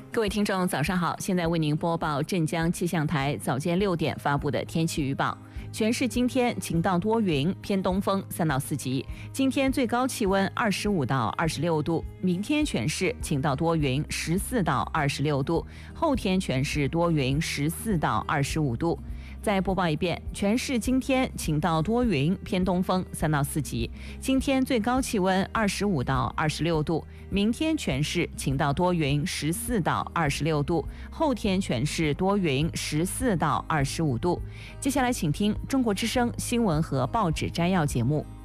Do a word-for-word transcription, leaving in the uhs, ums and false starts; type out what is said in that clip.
各位听众，早上好！现在为您播报镇江气象台早间六点发布的天气预报。全市今天晴到多云，偏东风三到四级。今天最高气温二十五到二十六度，明天全市晴到多云，十四到二十六度。后天全市多云，十四到二十五度。再播报一遍，全市今天晴到多云，偏东风三到四级。今天最高气温二十五到二十六度，明天全市晴到多云，十四到二十六度。后天全市多云，十四到二十五度。接下来请听中国之声新闻和报纸摘要节目。